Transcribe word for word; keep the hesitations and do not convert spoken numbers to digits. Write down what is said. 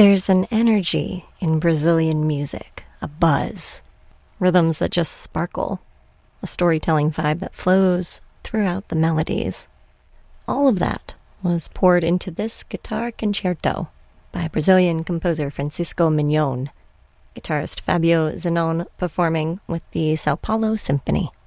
There's an energy in Brazilian music, a buzz, rhythms that just sparkle, a storytelling vibe that flows throughout the melodies. All of that was poured into this guitar concerto by Brazilian composer Francisco Mignon, guitarist Fabio Zenon performing with the Sao Paulo Symphony.